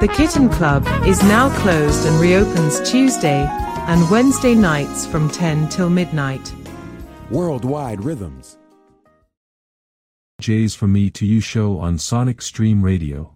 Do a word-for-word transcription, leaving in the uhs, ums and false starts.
The Kitten Club is now closed and reopens Tuesday and Wednesday nights from ten till midnight. Worldwide Rhythms. J's from Me to You show on Sonic Stream Radio.